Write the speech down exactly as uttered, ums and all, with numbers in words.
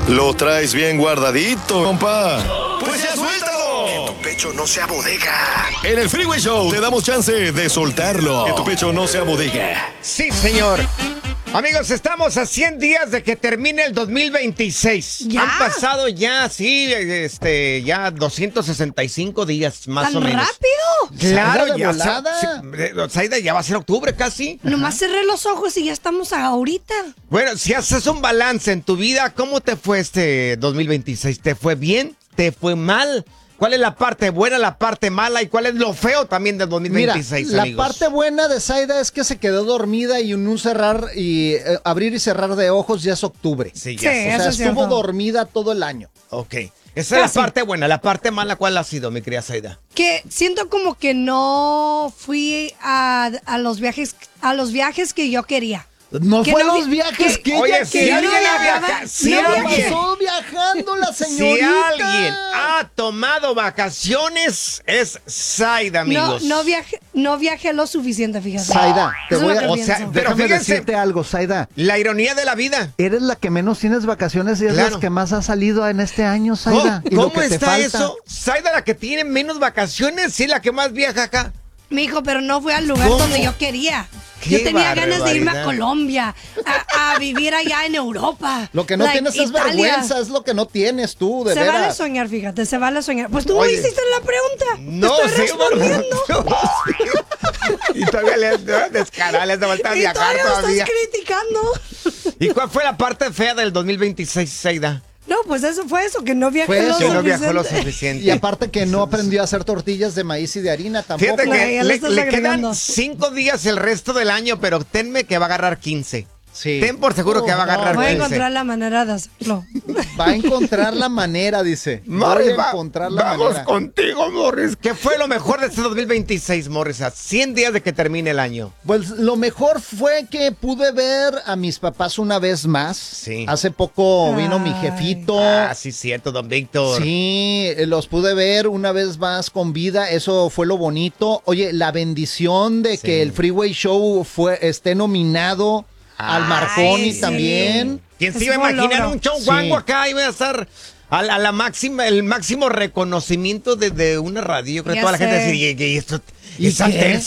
Lo traes bien guardadito, compa. ¡Pues ya suéltalo! Que tu pecho no sea bodega. En el Freeway Show te damos chance de soltarlo. Que tu pecho no sea bodega. Sí, señor. Amigos, estamos a cien días de que termine el dos mil veintiséis. ¿Ya? Han pasado ya, sí, este, ya doscientos sesenta y cinco días más ¿Tan o menos. rápido? Claro, ¿Saida de ya. volada? Sí, eh, Saida, ya va a ser octubre casi. Nomás cerré los ojos y ya estamos ahorita. Bueno, si haces un balance en tu vida, ¿cómo te fue este dos mil veintiséis? ¿Te fue bien? ¿Te fue mal? ¿Cuál es la parte buena, la parte mala y cuál es lo feo también del dos mil veintiséis, Mira, amigos? la parte buena de Saida es que se quedó dormida y en un cerrar y eh, abrir y cerrar de ojos ya es octubre. Sí, Sí, ya. O sé. sea, eso es estuvo cierto. dormida todo el año. Ok. Esa es la Casi. parte buena. La parte mala, ¿cuál ha sido, mi querida Saida? Que siento como que no fui a, a los viajes a los viajes que yo quería. No Que fue no los vi- viajes que- que Oye, ella si quería. alguien ha viajaba, viajado, si Se no la alguien, pasó viajando la si señorita. alguien ha tomado vacaciones, es Saida, No, amigos. no viajé, no viajé lo suficiente, fíjate. Saida, te Eso es voy lo a... que o pienso. sea, pero Déjame fíjense- decirte algo, Saida. La ironía de la vida. Eres la que menos tienes vacaciones y es Claro. la que más ha salido en este año, ¿Cómo, Saida. Y lo cómo que te está falta. eso? Saida, la que tiene menos vacaciones, sí, la que más viaja acá. Mijo, pero no fui al lugar ¿Cómo? donde yo quería. Qué Yo tenía ganas de irme a barbaridad. Colombia, a, a vivir allá en Europa. Lo que no like tienes es Italia. vergüenza, es lo que no tienes tú, de Se veras. vale soñar, fíjate, se vale soñar. Pues tú Oye. me hiciste la pregunta. No, Te estoy sí, respondiendo. Y todavía le descarada, le hace falta Y viajar todavía me todavía. estás criticando. ¿Y cuál fue la parte fea del dos mil veintiséis, Saida? No, pues eso fue eso, que no viajé Fue lo eso. Que no viajó lo suficiente. suficiente. Y aparte que no aprendió a hacer tortillas de maíz y de harina tampoco. Fíjate No, que ya le le, estás le agregando. quedan cinco días el resto del año, pero tenme que va a agarrar quince. Sí. Ten por seguro que va a No, agarrar Voy a quince. encontrar la manera de hacerlo. Va a encontrar la manera, dice. Morris, Voy a va- encontrar la vamos manera. contigo, Morris. ¿Qué fue lo mejor de este dos mil veintiséis, Morris? A cien días de que termine el año. Pues lo mejor fue que pude ver a mis papás una vez más. Sí. Hace poco vino mi Ay. jefito. Ah, sí, cierto, don Víctor. Sí, eh, los pude ver una vez más con vida, eso fue lo bonito. Oye, la bendición de Sí. que el Freeway Show fue, esté nominado al Ay, Marconi sí. también. ¿Quién se Eso iba a fue un imaginar logro. un show Sí. guango acá? Iba a estar a la, a la máxima, el máximo reconocimiento de, de una radio. Yo creo que Ya toda la gente sé. decía, y, y esto, ¿Y esa qué?